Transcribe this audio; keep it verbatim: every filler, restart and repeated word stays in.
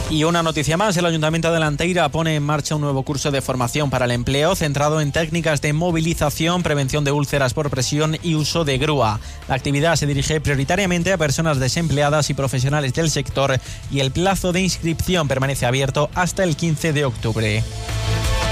Y una noticia más, el Ayuntamiento de Lanteira pone en marcha un nuevo curso de formación para el empleo centrado en técnicas de movilización, prevención de úlceras por presión y uso de grúa. La actividad se dirige prioritariamente a personas desempleadas y profesionales del sector y el plazo de inscripción permanece abierto hasta el quince de octubre.